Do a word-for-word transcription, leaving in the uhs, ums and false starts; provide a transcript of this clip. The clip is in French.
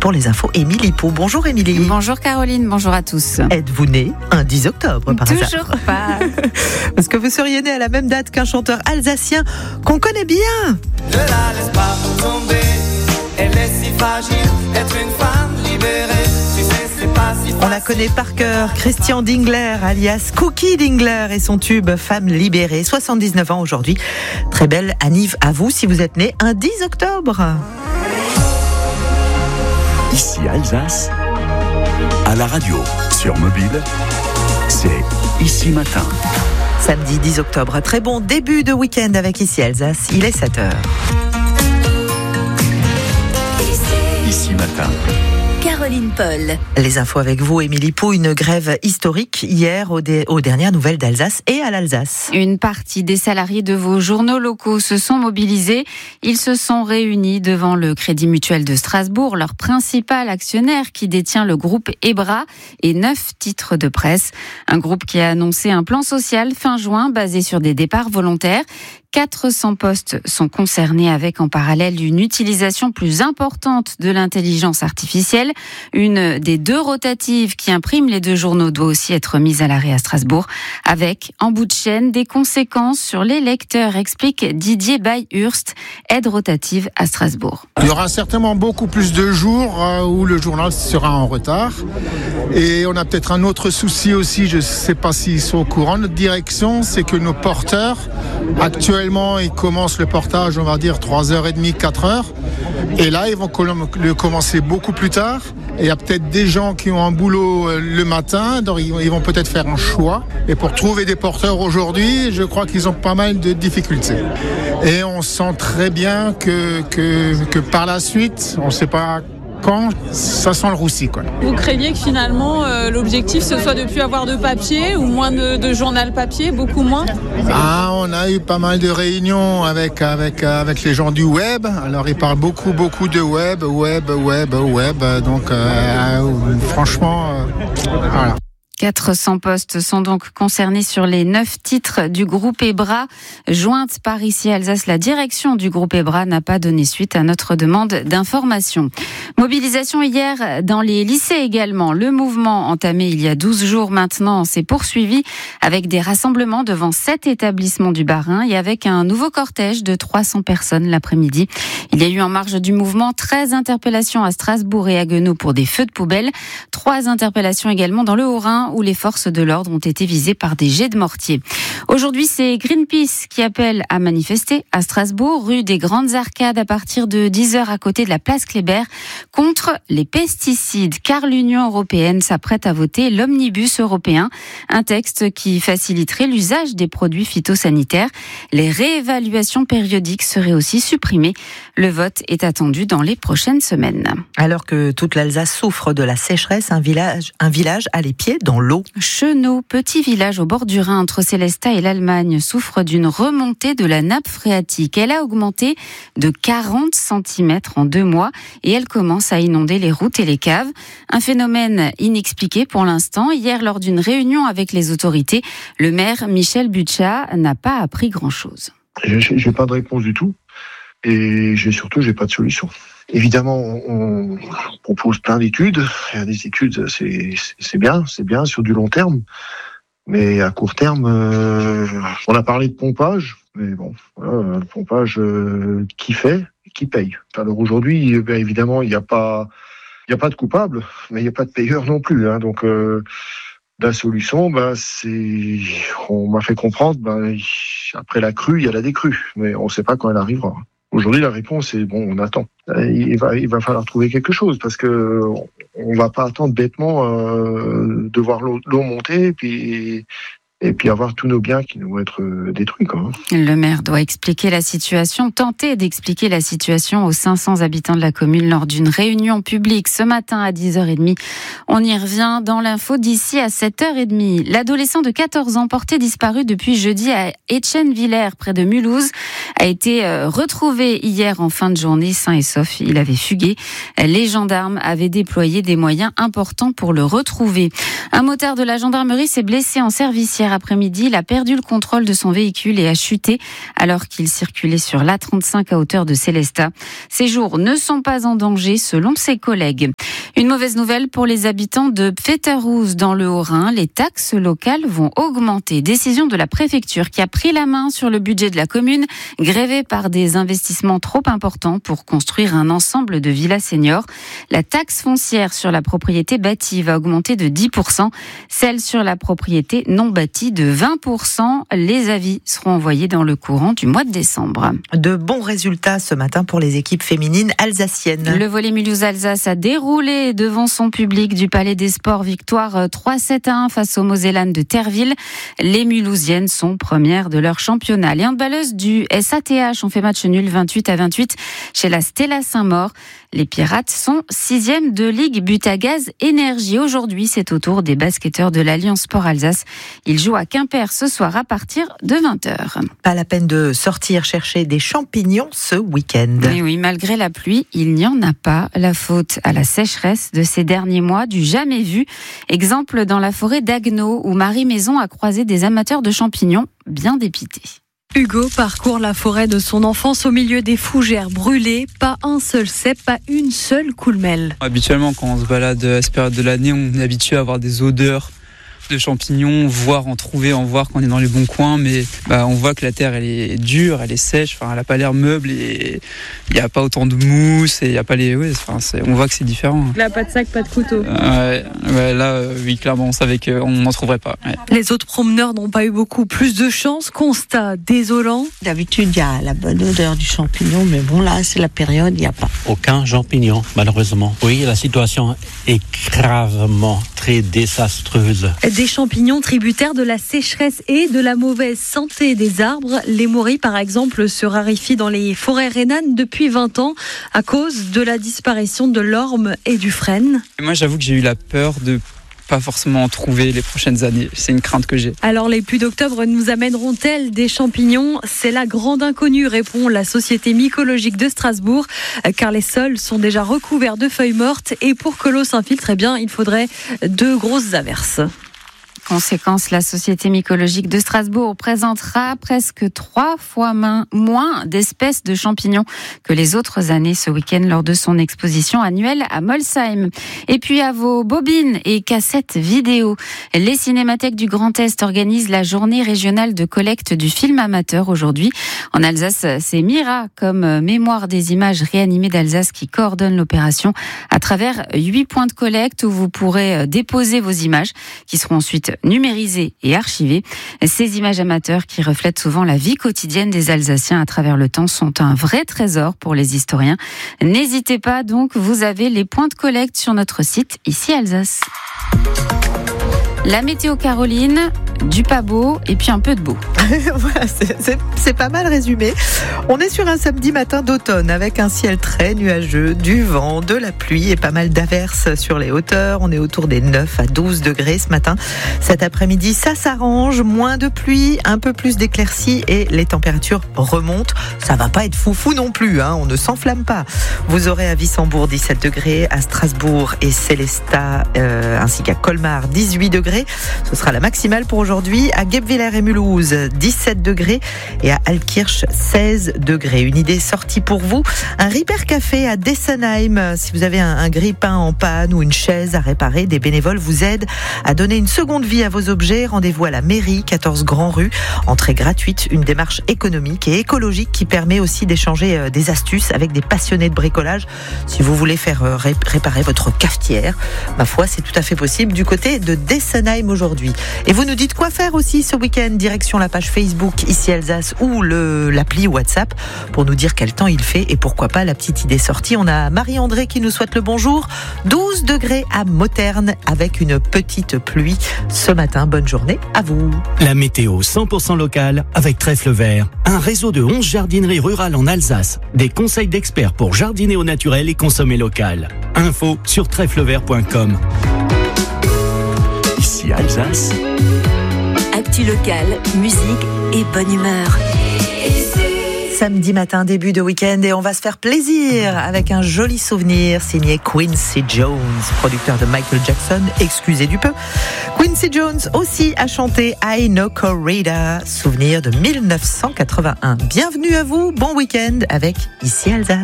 pour les infos, Émilie Pou. Bonjour Émilie. Bonjour Caroline, bonjour à tous. Êtes-vous née un dix octobre par hasard? Toujours pas. Parce que vous seriez née à la même date qu'un chanteur alsacien qu'on connaît bien. Ne la laisse pas tomber, elle est si fragile, être une femme libérée, tu sais c'est pas si facile. On la connaît par cœur, Christian Dingler, alias Cookie Dingler, et son tube Femme libérée, soixante-dix-neuf ans aujourd'hui. Très belle anniv à vous si vous êtes né un dix octobre. Ici Alsace, à la radio, sur mobile, c'est Ici Matin. Samedi dix octobre, très bon début de week-end avec Ici Alsace, il est sept heures. Ici Matin. Caroline Paul. Les infos avec vous, Émilie Pou. Une grève historique hier aux, dé- aux dernières nouvelles d'Alsace et à l'Alsace. Une partie des salariés de vos journaux locaux se sont mobilisés. Ils se sont réunis devant le Crédit Mutuel de Strasbourg, leur principal actionnaire qui détient le groupe Ebra et neuf titres de presse. Un groupe qui a annoncé un plan social fin juin basé sur des départs volontaires. quatre cents postes sont concernés avec en parallèle une utilisation plus importante de l'intelligence artificielle. Une des deux rotatives qui impriment les deux journaux doit aussi être mise à l'arrêt à Strasbourg, avec en bout de chaîne des conséquences sur les lecteurs, explique Didier Bayhurst, aide rotative à Strasbourg. Il y aura certainement beaucoup plus de jours où le journal sera en retard. Et on a peut-être un autre souci aussi, je ne sais pas s'ils sont au courant. Notre direction, c'est que nos porteurs, actuellement, ils commencent le portage, on va dire, trois heures trente, quatre heures. Et là, ils vont le commencer beaucoup plus tard. Et il y a peut-être des gens qui ont un boulot le matin, donc ils vont peut-être faire un choix. Et pour trouver des porteurs aujourd'hui, je crois qu'ils ont pas mal de difficultés. Et on sent très bien que, que, que par la suite, on ne sait pas quand, ça sent le roussi, quoi. Vous craignez que finalement euh, l'objectif ce soit de ne plus avoir de papier ou moins de, de journal papier, beaucoup moins? Ah, on a eu pas mal de réunions avec, avec, avec les gens du web. Alors ils parlent beaucoup beaucoup de web, web, web, web. Donc euh, franchement, euh, voilà. quatre cents postes sont donc concernés sur les neuf titres du groupe Ebra. Jointe par Ici Alsace, la direction du groupe Ebra n'a pas donné suite à notre demande d'information. Mobilisation hier dans les lycées également. Le mouvement entamé il y a douze jours maintenant s'est poursuivi avec des rassemblements devant sept établissements du Bas-Rhin et avec un nouveau cortège de trois cents personnes l'après-midi. Il y a eu en marge du mouvement treize interpellations à Strasbourg et à Haguenau pour des feux de poubelle. Trois interpellations également dans le Haut-Rhin où les forces de l'ordre ont été visées par des jets de mortier. Aujourd'hui, c'est Greenpeace qui appelle à manifester à Strasbourg, rue des Grandes Arcades, à partir de dix heures à côté de la place Kléber, contre les pesticides, car l'Union européenne s'apprête à voter l'Omnibus européen, un texte qui faciliterait l'usage des produits phytosanitaires. Les réévaluations périodiques seraient aussi supprimées. Le vote est attendu dans les prochaines semaines. Alors que toute l'Alsace souffre de la sécheresse, un village, un village a les pieds dans l'eau. Chenot, petit village au bord du Rhin entre Célestat et l'Allemagne, souffre d'une remontée de la nappe phréatique. Elle a augmenté de quarante centimètres en deux mois et elle commence à inonder les routes et les caves. Un phénomène inexpliqué pour l'instant. Hier, lors d'une réunion avec les autorités, le maire Michel Butcha n'a pas appris grand-chose. J'ai, j'ai pas de réponse du tout et j'ai surtout j'ai pas de solution. Évidemment, on propose plein d'études. Des études, c'est, c'est bien, c'est bien sur du long terme. Mais à court terme, euh, on a parlé de pompage. Mais bon, voilà, le pompage, euh, qui fait, qui paye. Alors aujourd'hui, bien évidemment, il n'y a pas, il y a pas de coupable, mais il n'y a pas de payeur non plus. Hein. Donc, euh, la solution, ben, c'est, on m'a fait comprendre, ben, après la crue, il y a la décrue. Mais on ne sait pas quand elle arrivera. Aujourd'hui, la réponse est bon, on attend. Il va, il va falloir trouver quelque chose parce que on va pas attendre bêtement euh, de voir l'eau, l'eau monter et puis et puis avoir tous nos biens qui vont être détruits, quoi. Le maire doit expliquer la situation, tenter d'expliquer la situation aux cinq cents habitants de la commune lors d'une réunion publique ce matin à dix heures trente. On y revient dans l'info d'ici à sept heures trente. L'adolescent de quatorze ans porté disparu depuis jeudi à Etchenvillers, près de Mulhouse, a été retrouvé hier en fin de journée sain et sauf. Il avait fugué. Les gendarmes avaient déployé des moyens importants pour le retrouver. Un motard de la gendarmerie s'est blessé en service hier après-midi. Il a perdu le contrôle de son véhicule et a chuté alors qu'il circulait sur l'A trente-cinq à hauteur de Célestat. Ses jours ne sont pas en danger selon ses collègues. Une mauvaise nouvelle pour les habitants de Pfetterhouse dans le Haut-Rhin. Les taxes locales vont augmenter. Décision de la préfecture qui a pris la main sur le budget de la commune, grévé par des investissements trop importants pour construire un ensemble de villas seniors. La taxe foncière sur la propriété bâtie va augmenter de dix pour cent. Celle sur la propriété non bâtie de vingt pour cent. Les avis seront envoyés dans le courant du mois de décembre. De bons résultats ce matin pour les équipes féminines alsaciennes. Le volley Mulhouse-Alsace a déroulé devant son public du Palais des Sports. Victoire trois sept à un face aux Mosellanes de Terville. Les Mulhousiennes sont premières de leur championnat. Les handballeuses du S A T H ont fait match nul vingt-huit à vingt-huit chez la Stella Saint-Maur. Les Pirates sont sixième de Ligue Butagaz Énergie. Aujourd'hui, c'est au tour des basketteurs de l'Alliance Sport Alsace. Ils jouent à Quimper ce soir à partir de vingt heures. Pas la peine de sortir chercher des champignons ce week-end. Oui, oui, malgré la pluie, il n'y en a pas. La faute à la sécheresse de ces derniers mois, du jamais vu. Exemple dans la forêt d'Agneau, où Marie Maison a croisé des amateurs de champignons bien dépités. Hugo parcourt la forêt de son enfance au milieu des fougères brûlées. Pas un seul cep, pas une seule coulmelle. Habituellement, quand on se balade à cette période de l'année, on est habitué à avoir des odeurs de champignons, voire en trouver, en voir quand on est dans les bons coins, mais bah, on voit que la terre elle est dure, elle est sèche, enfin elle a pas l'air meuble et il n'y a pas autant de mousse et il y a pas les, ouais, enfin c'est, on voit que c'est différent. Là, pas de sac, pas de couteau. Euh, ouais, ouais, là, euh, oui, clairement, on savait qu'on n'en trouverait pas. Ouais. Les autres promeneurs n'ont pas eu beaucoup plus de chance. Constat désolant. D'habitude, il y a la bonne odeur du champignon, mais bon, là, c'est la période, il n'y a pas. Aucun champignon, malheureusement. Oui, la situation est gravement très désastreuse. Des champignons tributaires de la sécheresse et de la mauvaise santé des arbres. Les morilles, par exemple, se raréfient dans les forêts rhénanes depuis vingt ans à cause de la disparition de l'orme et du frêne. Moi, j'avoue que j'ai eu la peur de pas forcément en trouver les prochaines années. C'est une crainte que j'ai. Alors, les pluies d'octobre nous amèneront-elles des champignons ? C'est la grande inconnue, répond la Société mycologique de Strasbourg, car les sols sont déjà recouverts de feuilles mortes et pour que l'eau s'infiltre, eh bien, il faudrait deux grosses averses. Conséquence, la Société mycologique de Strasbourg présentera presque trois fois moins d'espèces de champignons que les autres années ce week-end lors de son exposition annuelle à Molsheim. Et puis à vos bobines et cassettes vidéo, les cinémathèques du Grand Est organisent la journée régionale de collecte du film amateur aujourd'hui. En Alsace, c'est Mira, comme mémoire des images réanimées d'Alsace, qui coordonne l'opération à travers huit points de collecte où vous pourrez déposer vos images qui seront ensuite numérisées et archivées. Ces images amateurs qui reflètent souvent la vie quotidienne des Alsaciens à travers le temps sont un vrai trésor pour les historiens. N'hésitez pas donc, vous avez les points de collecte sur notre site Ici Alsace. La météo Caroline, du pas beau et puis un peu de beau. Voilà, c'est, c'est, c'est pas mal résumé. On est sur un samedi matin d'automne avec un ciel très nuageux, du vent, de la pluie et pas mal d'averses sur les hauteurs. On est autour des neuf à douze degrés ce matin. Cet après-midi, ça s'arrange. Moins de pluie, un peu plus d'éclaircies et les températures remontent. Ça va pas être foufou non plus, hein. On ne s'enflamme pas. Vous aurez à Wissembourg dix-sept degrés, à Strasbourg et Célestat euh, ainsi qu'à Colmar dix-huit degrés. Ce sera la maximale pour aujourd'hui. À Guebwiller et Mulhouse, dix-sept degrés et à Altkirch, seize degrés. Une idée sortie pour vous. Un Repair Café à Dessenheim. Si vous avez un, un grille-pain en panne ou une chaise à réparer, des bénévoles vous aident à donner une seconde vie à vos objets. Rendez-vous à la mairie, quatorze Grand Rue. Entrée gratuite, une démarche économique et écologique qui permet aussi d'échanger des astuces avec des passionnés de bricolage. Si vous voulez faire réparer votre cafetière, ma foi, c'est tout à fait possible du côté de Dessenheim aujourd'hui. Et vous nous dites quoi faire aussi ce week-end, direction la page Facebook Ici Alsace ou le, l'appli WhatsApp pour nous dire quel temps il fait et pourquoi pas la petite idée sortie. On a Marie-André qui nous souhaite le bonjour. douze degrés à Moterne avec une petite pluie ce matin. Bonne journée à vous. La météo cent pour cent locale avec Trèfle Vert. Un réseau de onze jardineries rurales en Alsace. Des conseils d'experts pour jardiner au naturel et consommer local. Info sur trèfle vert point com. Ici Alsace. Actu locale, musique et bonne humeur. Samedi matin, début de week-end et on va se faire plaisir avec un joli souvenir signé Quincy Jones, producteur de Michael Jackson, excusez du peu. Quincy Jones aussi a chanté I Know Corrida, souvenir de mille neuf cent quatre-vingt-un. Bienvenue à vous, bon week-end avec Ici Alsace.